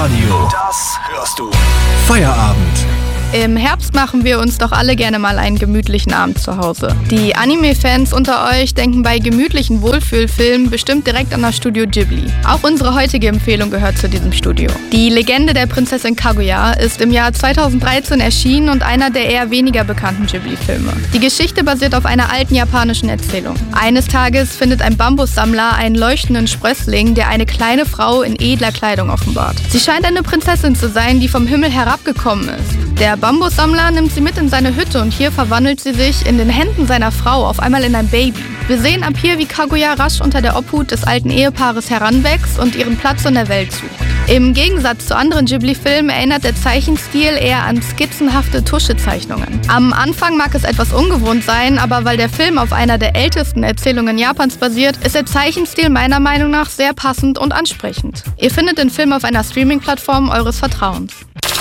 Radio. Das hörst du. Feierabend. Im Herbst machen wir uns doch alle gerne mal einen gemütlichen Abend zu Hause. Die Anime-Fans unter euch denken bei gemütlichen Wohlfühlfilmen bestimmt direkt an das Studio Ghibli. Auch unsere heutige Empfehlung gehört zu diesem Studio. Die Legende der Prinzessin Kaguya ist im Jahr 2013 erschienen und einer der eher weniger bekannten Ghibli-Filme. Die Geschichte basiert auf einer alten japanischen Erzählung. Eines Tages findet ein Bambussammler einen leuchtenden Sprössling, der eine kleine Frau in edler Kleidung offenbart. Sie scheint eine Prinzessin zu sein, die vom Himmel herabgekommen ist. Der Bambussammler nimmt sie mit in seine Hütte und hier verwandelt sie sich in den Händen seiner Frau auf einmal in ein Baby. Wir sehen ab hier, wie Kaguya rasch unter der Obhut des alten Ehepaares heranwächst und ihren Platz in der Welt sucht. Im Gegensatz zu anderen Ghibli-Filmen erinnert der Zeichenstil eher an skizzenhafte Tuschezeichnungen. Am Anfang mag es etwas ungewohnt sein, aber weil der Film auf einer der ältesten Erzählungen Japans basiert, ist der Zeichenstil meiner Meinung nach sehr passend und ansprechend. Ihr findet den Film auf einer Streaming-Plattform eures Vertrauens.